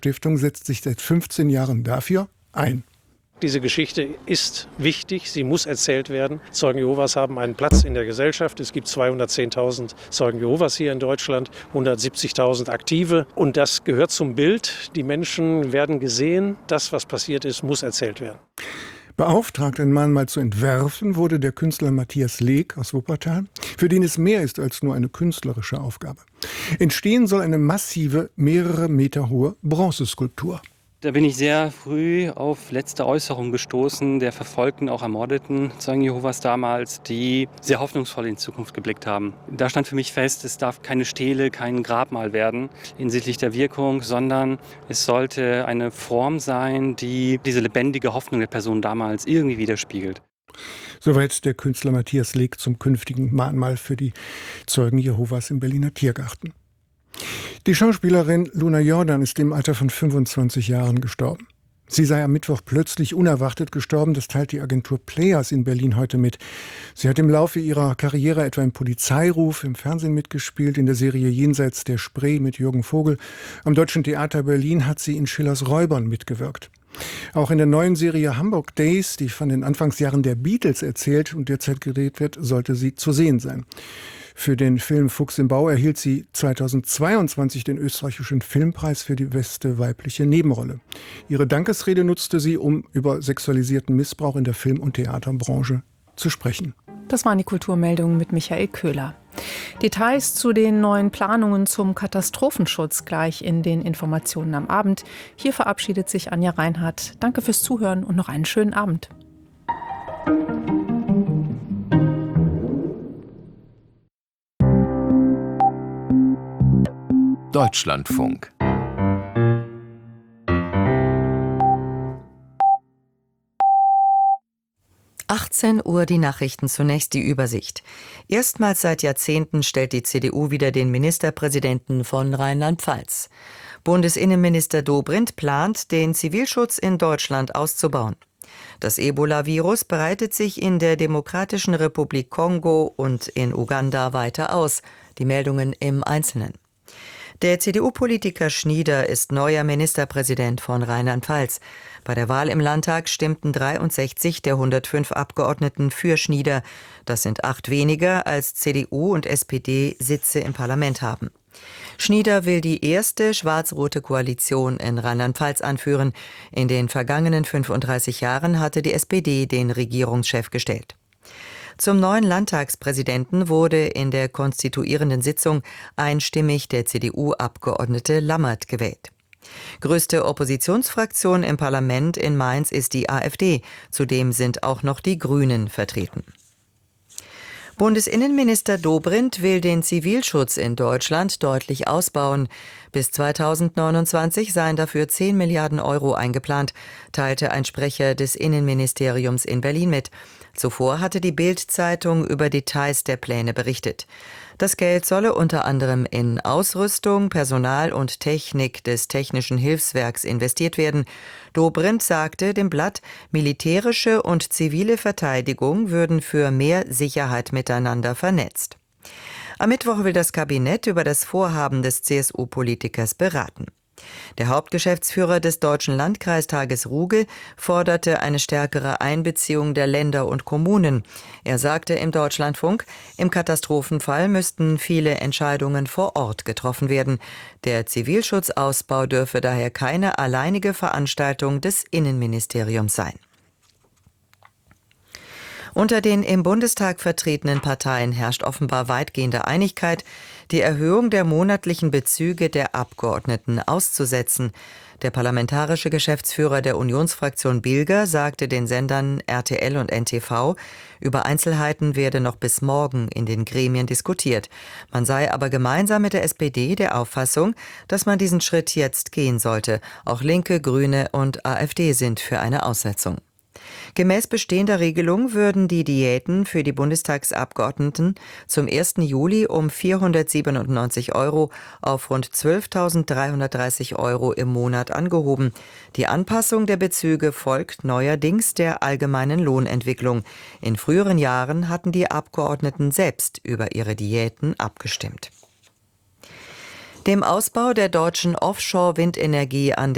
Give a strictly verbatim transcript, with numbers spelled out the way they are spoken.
Stiftung setzt sich seit fünfzehn Jahren dafür ein. Diese Geschichte ist wichtig, sie muss erzählt werden. Zeugen Jehovas haben einen Platz in der Gesellschaft. Es gibt zweihundertzehntausend Zeugen Jehovas hier in Deutschland, hundertsiebzigtausend Aktive. Und das gehört zum Bild. Die Menschen werden gesehen. Das, was passiert ist, muss erzählt werden. Beauftragt, ein Mahnmal zu entwerfen, wurde der Künstler Matthias Leek aus Wuppertal, für den es mehr ist als nur eine künstlerische Aufgabe. Entstehen soll eine massive, mehrere Meter hohe Bronzeskulptur. Da bin ich sehr früh auf letzte Äußerungen gestoßen der verfolgten, auch ermordeten Zeugen Jehovas damals, die sehr hoffnungsvoll in die Zukunft geblickt haben. Da stand für mich fest, es darf keine Stele, kein Grabmal werden hinsichtlich der Wirkung, sondern es sollte eine Form sein, die diese lebendige Hoffnung der Person damals irgendwie widerspiegelt. Soweit der Künstler Matthias Leek zum künftigen Mahnmal für die Zeugen Jehovas im Berliner Tiergarten. Die Schauspielerin Luna Jordan ist im Alter von fünfundzwanzig Jahren gestorben. Sie sei am Mittwoch plötzlich unerwartet gestorben, das teilt die Agentur Players in Berlin heute mit. Sie hat im Laufe ihrer Karriere etwa im Polizeiruf, im Fernsehen mitgespielt, in der Serie Jenseits der Spree mit Jürgen Vogel. Am Deutschen Theater Berlin hat sie in Schillers Räubern mitgewirkt. Auch in der neuen Serie Hamburg Days, die von den Anfangsjahren der Beatles erzählt und derzeit gedreht wird, sollte sie zu sehen sein. Für den Film Fuchs im Bau erhielt sie zweitausendzweiundzwanzig den österreichischen Filmpreis für die beste weibliche Nebenrolle. Ihre Dankesrede nutzte sie, um über sexualisierten Missbrauch in der Film- und Theaterbranche zu sprechen. Das waren die Kulturmeldungen mit Michael Köhler. Details zu den neuen Planungen zum Katastrophenschutz gleich in den Informationen am Abend. Hier verabschiedet sich Anja Reinhardt. Danke fürs Zuhören und noch einen schönen Abend. Deutschlandfunk. achtzehn Uhr die Nachrichten, zunächst die Übersicht. Erstmals seit Jahrzehnten stellt die C D U wieder den Ministerpräsidenten von Rheinland-Pfalz. Bundesinnenminister Dobrindt plant, den Zivilschutz in Deutschland auszubauen. Das Ebola-Virus breitet sich in der Demokratischen Republik Kongo und in Uganda weiter aus. Die Meldungen im Einzelnen. Der C D U-Politiker Schnieder ist neuer Ministerpräsident von Rheinland-Pfalz. Bei der Wahl im Landtag stimmten dreiundsechzig der hundertfünf Abgeordneten für Schnieder. Das sind acht weniger, als C D U und S P D Sitze im Parlament haben. Schnieder will die erste schwarz-rote Koalition in Rheinland-Pfalz anführen. In den vergangenen fünfunddreißig Jahren hatte die S P D den Regierungschef gestellt. Zum neuen Landtagspräsidenten wurde in der konstituierenden Sitzung einstimmig der C D U-Abgeordnete Lammert gewählt. Größte Oppositionsfraktion im Parlament in Mainz ist die A f D. Zudem sind auch noch die Grünen vertreten. Bundesinnenminister Dobrindt will den Zivilschutz in Deutschland deutlich ausbauen. Bis zweitausendneunundzwanzig seien dafür zehn Milliarden Euro eingeplant, teilte ein Sprecher des Innenministeriums in Berlin mit. Zuvor hatte die Bild-Zeitung über Details der Pläne berichtet. Das Geld solle unter anderem in Ausrüstung, Personal und Technik des Technischen Hilfswerks investiert werden. Dobrindt sagte dem Blatt, militärische und zivile Verteidigung würden für mehr Sicherheit miteinander vernetzt. Am Mittwoch will das Kabinett über das Vorhaben des C S U-Politikers beraten. Der Hauptgeschäftsführer des Deutschen Landkreistages Ruge forderte eine stärkere Einbeziehung der Länder und Kommunen. Er sagte im Deutschlandfunk, im Katastrophenfall müssten viele Entscheidungen vor Ort getroffen werden. Der Zivilschutzausbau dürfe daher keine alleinige Veranstaltung des Innenministeriums sein. Unter den im Bundestag vertretenen Parteien herrscht offenbar weitgehende Einigkeit, die Erhöhung der monatlichen Bezüge der Abgeordneten auszusetzen. Der parlamentarische Geschäftsführer der Unionsfraktion Bilger sagte den Sendern R T L und N T V, über Einzelheiten werde noch bis morgen in den Gremien diskutiert. Man sei aber gemeinsam mit der S P D der Auffassung, dass man diesen Schritt jetzt gehen sollte. Auch Linke, Grüne und A f D sind für eine Aussetzung. Gemäß bestehender Regelung würden die Diäten für die Bundestagsabgeordneten zum ersten Juli um vierhundertsiebenundneunzig Euro auf rund zwölftausenddreihundertdreißig Euro im Monat angehoben. Die Anpassung der Bezüge folgt neuerdings der allgemeinen Lohnentwicklung. In früheren Jahren hatten die Abgeordneten selbst über ihre Diäten abgestimmt. Dem Ausbau der deutschen Offshore-Windenergie an der